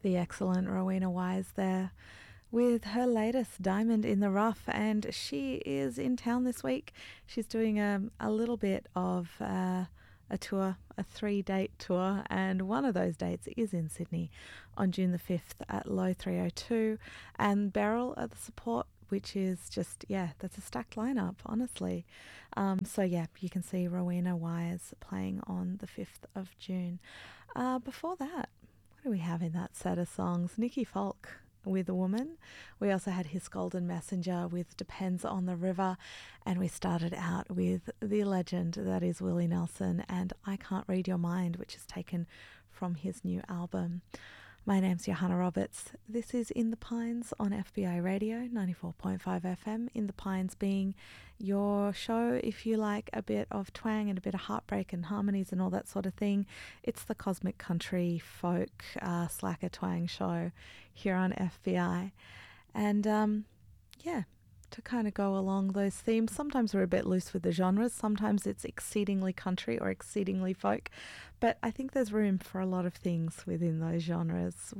The excellent Rowena Wise there with her latest Diamond in the Rough, and she is in town this week. She's doing a little bit of a tour, a 3-date tour, and one of those dates is in Sydney on June the 5th at Low 302, and Beryl at the support, which is just, that's a stacked lineup, honestly. So you can see Rowena Wise playing on the 5th of June. Before that, what do we have in that set of songs? Nicky Folk with A Woman. We also had His Golden Messenger with Depends on the River, and we started out with the legend that is Willie Nelson and I Can't Read Your Mind, which is taken from his new album. My name's Johanna Roberts. This is In the Pines on FBI Radio 94.5 FM. In the Pines being your show if you like a bit of twang and a bit of heartbreak and harmonies and all that sort of thing. It's the cosmic country folk slacker twang show here on FBI. And to kind of go along those themes. Sometimes we're a bit loose with the genres. Sometimes it's exceedingly country or exceedingly folk. But I think there's room for a lot of things within those genres.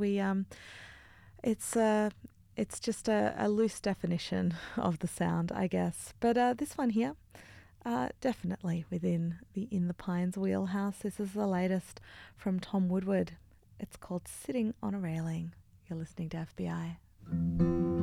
It's just a loose definition of the sound, I guess. But this one here, definitely within the In the Pines wheelhouse. This is the latest from Tom Woodward. It's called Sitting on a Railing. You're listening to FBI.